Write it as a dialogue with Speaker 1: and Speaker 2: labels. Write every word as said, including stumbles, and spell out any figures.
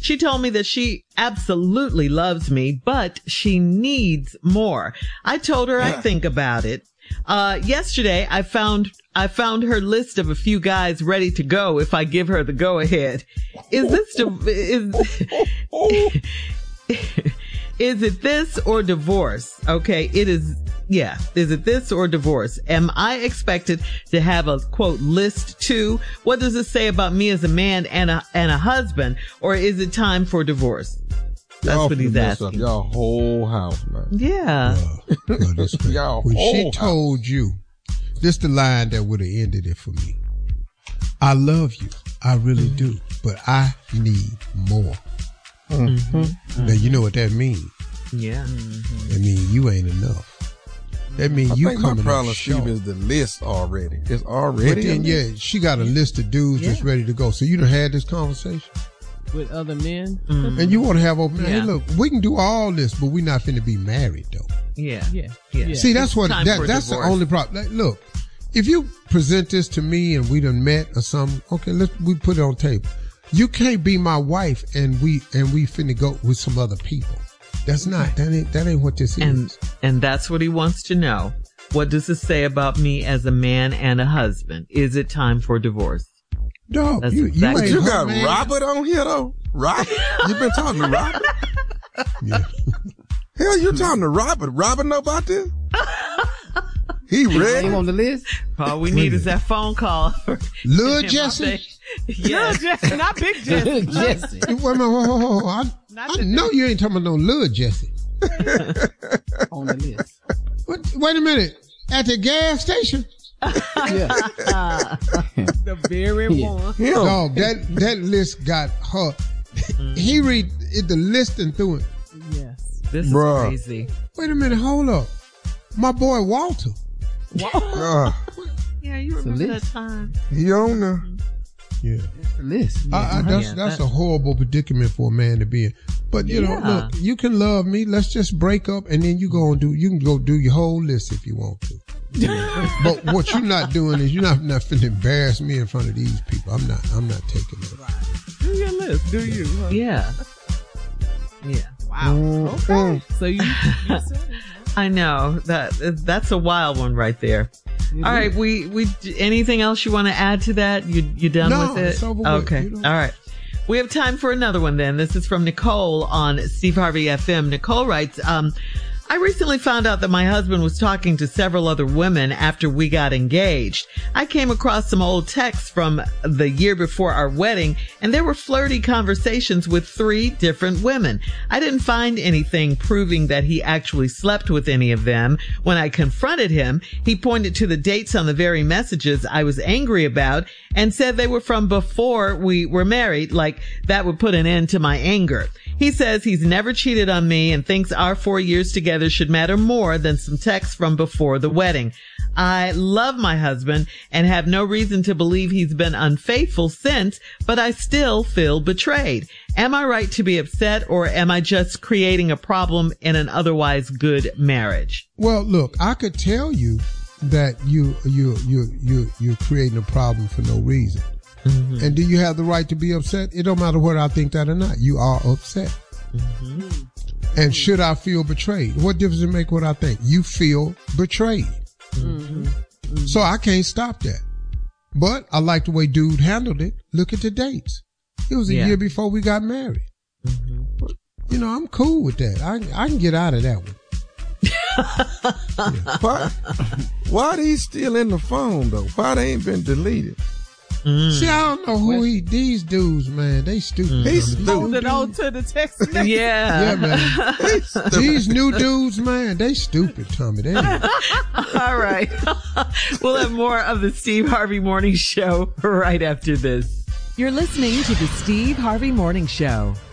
Speaker 1: She told me that she absolutely loves me, but she needs more. I told her I'd think about it. Uh, yesterday I found, I found her list of a few guys ready to go if I give her the go ahead. Is this, is, is it this or divorce? Okay. It is. Yeah. Is it this or divorce? Am I expected to have a quote list too? What does it say about me as a man and a, and a husband? Or is it time for divorce? That's
Speaker 2: y'all
Speaker 1: what he's asking. Up
Speaker 2: y'all whole house, man.
Speaker 1: Yeah.
Speaker 3: Uh, y'all when she house. told you, this the line that would have ended it for me. I love you. I really mm-hmm. do. But I need more. Mm-hmm. Mm-hmm. Now, you know what that means.
Speaker 1: Yeah. Mm-hmm.
Speaker 3: That means you ain't enough. That means
Speaker 2: I
Speaker 3: you
Speaker 2: think
Speaker 3: coming
Speaker 2: my problem,
Speaker 3: up
Speaker 2: Steve,
Speaker 3: short.
Speaker 2: is the list already. It's already.
Speaker 3: But then, yeah, she got a list of dudes yeah. that's ready to go. So you done had this conversation
Speaker 4: with other men,
Speaker 3: mm. and you want to have open.
Speaker 1: Yeah.
Speaker 3: Hey, look, we can do all this, but we're not finna be married though.
Speaker 1: Yeah,
Speaker 4: yeah,
Speaker 1: yeah.
Speaker 3: See, that's
Speaker 1: it's
Speaker 3: what that, that's divorce. The only problem. Like, look, if you present this to me and we done met or something, okay, let's we put it on tape. You can't be my wife and we and we finna go with some other people. That's not that ain't that ain't what this
Speaker 1: and,
Speaker 3: is.
Speaker 1: And that's what he wants to know. What does this say about me as a man and a husband? Is it time for divorce?
Speaker 3: No,
Speaker 1: That's
Speaker 3: you,
Speaker 1: exactly
Speaker 3: you,
Speaker 2: you got
Speaker 3: man.
Speaker 2: Robert on here though. Robert, you been talking to Robert?
Speaker 3: Yeah.
Speaker 2: Hell, you talking to Robert? Robert know about this? He read
Speaker 4: him on the list.
Speaker 1: All we need is that phone call.
Speaker 3: Lil Jesse.
Speaker 1: Yeah,
Speaker 4: Jesse, not Big Jesse.
Speaker 3: Jesse. Wait a minute, hold, hold, hold. I, I know you ain't talking about no Lil Jesse.
Speaker 4: On the list.
Speaker 3: What, wait a minute. At the gas station?
Speaker 4: Yeah. The very
Speaker 3: yeah.
Speaker 4: one.
Speaker 3: Yeah. No, that, that list got her. Mm. He read it, the list and threw it.
Speaker 4: Yes.
Speaker 1: This
Speaker 2: Bruh.
Speaker 1: is crazy.
Speaker 3: Wait a minute, hold up. My boy Walter.
Speaker 2: uh,
Speaker 1: yeah, you remember that time.
Speaker 2: He on there.
Speaker 3: Yeah.
Speaker 4: That's the list.
Speaker 3: Yeah. I, I, that's yeah, that's that. a horrible predicament for a man to be in. But you yeah. know, look, you can love me. Let's just break up and then you go and do, you can go do your whole list if you want to. But what you're not doing is you're not, not finna embarrass me in front of these people. I'm not, I'm not taking it.
Speaker 4: Right. Do your list. Do you? Huh?
Speaker 1: Yeah. Yeah.
Speaker 4: Wow. Mm-hmm. Okay. So you, you said it.
Speaker 1: I know that that's a wild one right there. Mm-hmm. All right, we we anything else you want to add to that? You you done
Speaker 3: no,
Speaker 1: with it?
Speaker 3: It's over
Speaker 1: okay.
Speaker 3: with.
Speaker 1: All right. We have time for another one then. This is from Nicole on Steve Harvey F M. Nicole writes, um, I recently found out that my husband was talking to several other women after we got engaged. I came across some old texts from the year before our wedding, and there were flirty conversations with three different women. I didn't find anything proving that he actually slept with any of them. When I confronted him, he pointed to the dates on the very messages I was angry about and said they were from before we were married, like that would put an end to my anger. He says he's never cheated on me and thinks our four years together should matter more than some texts from before the wedding. I love my husband and have no reason to believe he's been unfaithful since, but I still feel betrayed. Am I right to be upset, or am I just creating a problem in an otherwise good marriage?
Speaker 3: Well, look, I could tell you that you, you, you, you, you're creating a problem for no reason. Mm-hmm. And do you have the right to be upset? It don't matter whether I think that or not. You are upset. Mm-hmm. And should I feel betrayed? What difference does it make what I think? You feel betrayed. Mm-hmm. Mm-hmm. So I can't stop that. But I like the way dude handled it. Look at the dates. It was a yeah. year before we got married. Mm-hmm. But, you know, I'm cool with that. I, I can get out of that one.
Speaker 2: yeah. Why, why are these still in the phone, though? Why they ain't been deleted?
Speaker 3: Mm. See, I don't know who he, these dudes, man, they stupid.
Speaker 2: Mm. He's stupid.
Speaker 4: Holding on to the text message.
Speaker 1: Yeah.
Speaker 3: Yeah, man. These new dudes, man, they stupid, Tommy. They
Speaker 1: All right. We'll have more of the Steve Harvey Morning Show right after this.
Speaker 5: You're listening to the Steve Harvey Morning Show.